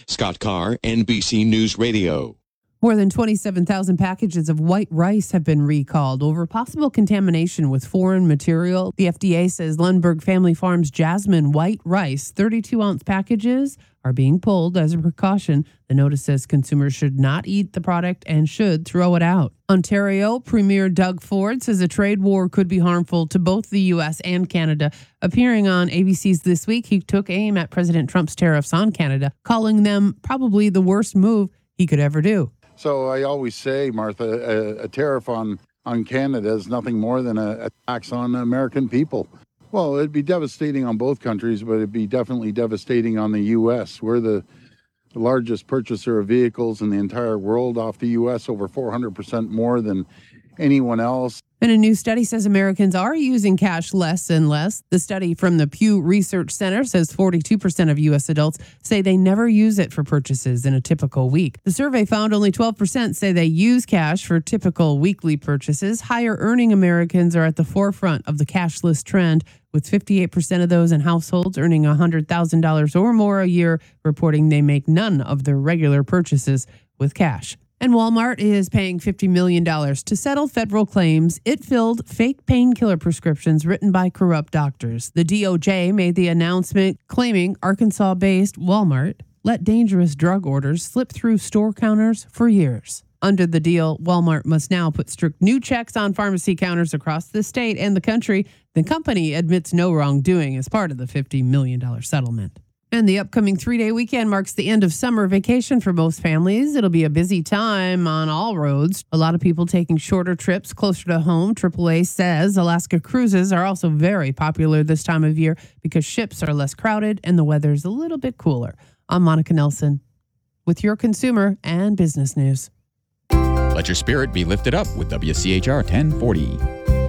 Scott Carr, NBC News Radio. More than 27,000 packages of white rice have been recalled over possible contamination with foreign material. The FDA says Lundberg Family Farms Jasmine white rice 32-ounce packages are being pulled as a precaution. The notice says consumers should not eat the product and should throw it out. Ontario Premier Doug Ford says a trade war could be harmful to both the U.S. and Canada. Appearing on ABC's This Week, he took aim at President Trump's tariffs on Canada, calling them probably the worst move he could ever do. So I always say, Martha, a tariff on Canada is nothing more than a tax on American people. Well, it'd be devastating on both countries, but it'd be definitely devastating on the U.S. We're the largest purchaser of vehicles in the entire world off the U.S., over 400% more than anyone else. And a new study says Americans are using cash less and less. The study from the Pew Research Center says 42% of U.S. adults say they never use it for purchases in a typical week. The survey found only 12% say they use cash for typical weekly purchases. Higher earning Americans are at the forefront of the cashless trend, with 58% of those in households earning $100,000 or more a year reporting they make none of their regular purchases with cash. And Walmart is paying $50 million to settle federal claims it filled fake painkiller prescriptions written by corrupt doctors. The DOJ made the announcement claiming Arkansas-based Walmart let dangerous drug orders slip through store counters for years. Under the deal, Walmart must now put strict new checks on pharmacy counters across the state and the country. The company admits no wrongdoing as part of the $50 million settlement. And the upcoming 3-day weekend marks the end of summer vacation for most families. It'll be a busy time on all roads. A lot of people taking shorter trips closer to home. AAA says Alaska cruises are also very popular this time of year because ships are less crowded and the weather's a little bit cooler. I'm Monica Nelson with your consumer and business news. Let your spirit be lifted up with WCHR 1040.